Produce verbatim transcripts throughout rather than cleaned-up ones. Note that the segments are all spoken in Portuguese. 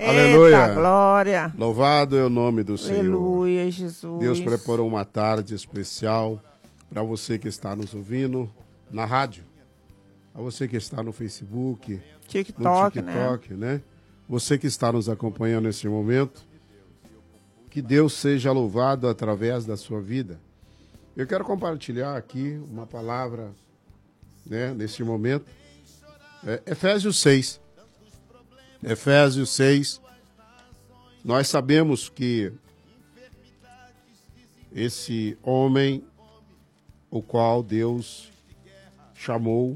Aleluia. Glória. Louvado é o nome do Senhor. Aleluia, Jesus. Deus preparou uma tarde especial para você que está nos ouvindo na rádio, a você que está no Facebook, TikTok, no TikTok, né? né? Você que está nos acompanhando nesse momento, que Deus seja louvado através da sua vida. Eu quero compartilhar aqui uma palavra, né, nesse momento. É Efésios seis. Efésios seis. Nós sabemos que esse homem, o qual Deus chamou,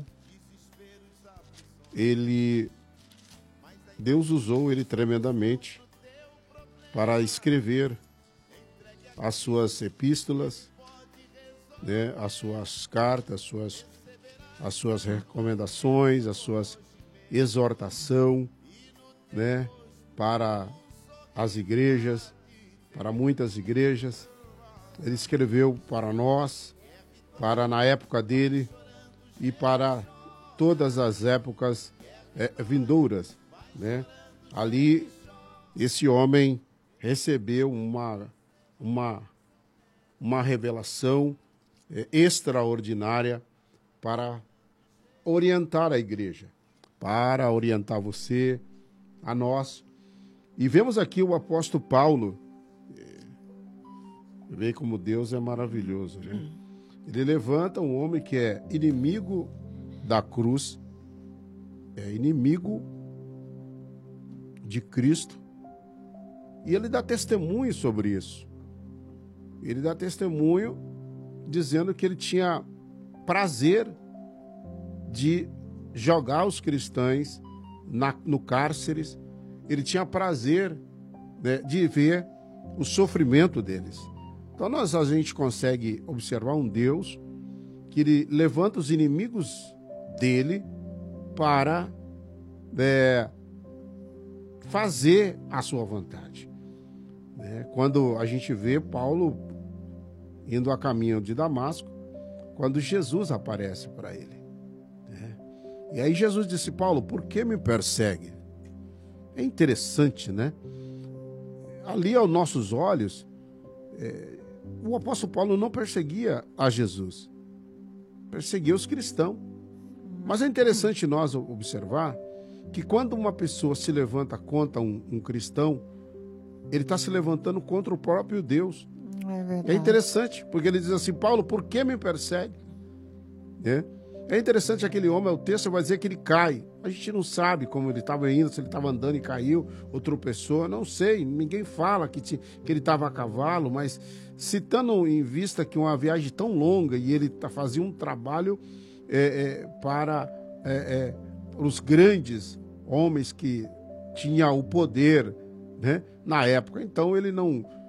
ele, Deus usou ele tremendamente para escrever as suas epístolas, né, as suas cartas, as suas, as suas recomendações, as suas exortação, né, para as igrejas, para muitas igrejas. Ele escreveu para nós, para na época dele e para todas as épocas é, vindouras, né? Ali, esse homem recebeu uma, uma, uma revelação é, extraordinária para orientar a igreja, para orientar você, a nós. E vemos aqui o apóstolo Paulo, vê como Deus é maravilhoso, né? Ele levanta um homem que é inimigo da cruz, é inimigo de Cristo, e ele dá testemunho sobre isso. Ele dá testemunho dizendo que ele tinha prazer de jogar os cristãos na, no cárceres, ele tinha prazer, né, de ver o sofrimento deles. Então nós, a gente consegue observar um Deus que ele levanta os inimigos dele para é, fazer a sua vontade. Né? Quando a gente vê Paulo indo a caminho de Damasco, quando Jesus aparece para ele. Né? E aí Jesus disse: Paulo, por que me persegue? É interessante, né? Ali aos nossos olhos, é, o apóstolo Paulo não perseguia a Jesus, perseguia os cristãos. Mas é interessante nós observar que quando uma pessoa se levanta contra um, um cristão, ele está se levantando contra o próprio Deus. É verdade. É interessante, porque ele diz assim: Paulo, por que me persegue? É, é interessante, aquele homem, o texto vai dizer que ele cai. A gente não sabe como ele estava indo, se ele estava andando e caiu, ou tropeçou, não sei, ninguém fala que, te, que ele estava a cavalo, mas citando em vista que uma viagem tão longa e ele tá, fazia um trabalho é, é, para é, é, os grandes homens que tinham o poder, né, na época, então ele não,